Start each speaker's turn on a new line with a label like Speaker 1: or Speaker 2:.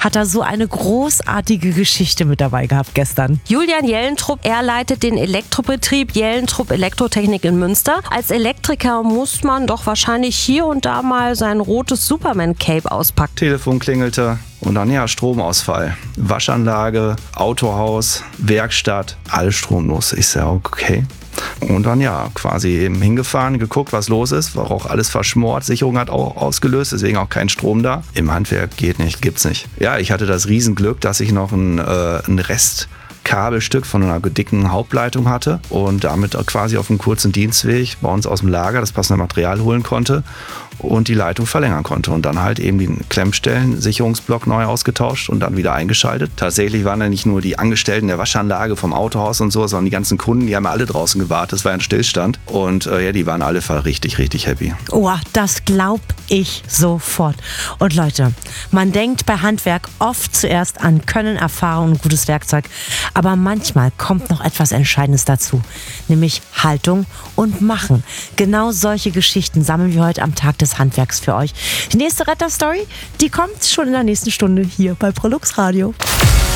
Speaker 1: hat er so eine großartige Geschichte mit dabei gehabt gestern. Julian Jellentrup, er leitet den Elektrobetrieb Jellentrup Elektrotechnik in Münster. Als Elektriker muss man doch wahrscheinlich hier und da mal sein rotes Superman-Cape auspacken.
Speaker 2: Telefon klingelte und dann Stromausfall. Waschanlage, Autohaus, Werkstatt, alles stromlos. Ich sage, okay. Und dann quasi eben hingefahren, geguckt, was los ist, war auch alles verschmort, Sicherung hat auch ausgelöst, deswegen auch kein Strom da. Im Handwerk geht nicht, gibt's nicht. Ja, ich hatte das Riesenglück, dass ich noch ein Restkabelstück von einer dicken Hauptleitung hatte und damit quasi auf einem kurzen Dienstweg bei uns aus dem Lager das passende Material holen konnte und die Leitung verlängern konnte und dann halt eben den Klemmstellen, Sicherungsblock neu ausgetauscht und dann wieder eingeschaltet. Tatsächlich waren da nicht nur die Angestellten der Waschanlage vom Autohaus und so, sondern die ganzen Kunden, die haben alle draußen gewartet, es war ein Stillstand und die waren alle richtig happy.
Speaker 1: Oh, das glaub ich sofort. Und Leute, man denkt bei Handwerk oft zuerst an Können, Erfahrung und gutes Werkzeug, aber manchmal kommt noch etwas Entscheidendes dazu, nämlich Haltung und Machen. Genau solche Geschichten sammeln wir heute am Tag des Handwerks für euch. Die nächste Retterstory, die kommt schon in der nächsten Stunde hier bei Prolux Radio.